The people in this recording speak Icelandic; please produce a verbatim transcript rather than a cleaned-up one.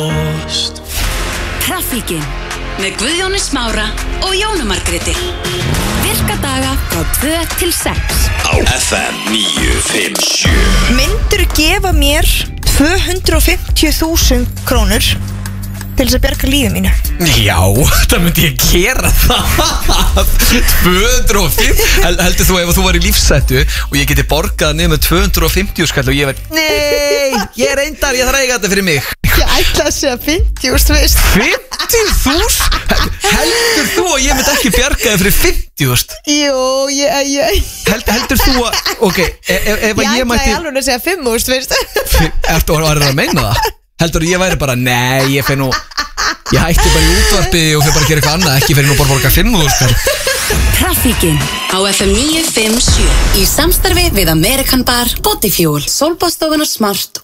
Traffíkin með Guðjóni Smára og Jónu Margréti. Virka daga frá tvö til sex á F M níu fimm sjö. Myndirðu gefa mér tvö hundruð og fimmtíu þúsund krónur til þess að bjarga lífið mínu? Já, það myndi ég gera það. tvö hundruð og fimmtíu Hel, Heldur þú ef þú var í lífsættu og ég geti borgað niður með tvö hundruð og fimmtíu skall og ég verð, nei, ég reyndar, ég þarf að eiga þetta fyrir mig. Ég ætla að segja fimmtíu, þú veist. fimmtíu þúsund? Heldur þú að ég myndi ekki bjarga þið fyrir fimmtíu þúsund? Jú, ég, ég Held, Heldur þú að, ok, ef, ef Ég ég ætla mætti í alveg að segja fimm, þú veist. Ertu að vera að meina það? Heldur þú að ég væri bara, nei, ég fer nú Ég hætti bara í útvarpi og fer bara að gera eitthvað annað, ekki fer nú bara að borga fimm þúsund. Traffíkin á F M níu fimm sjö í samstarfi við American Bar, Bodyfuel, Sólbáðstofuna Smart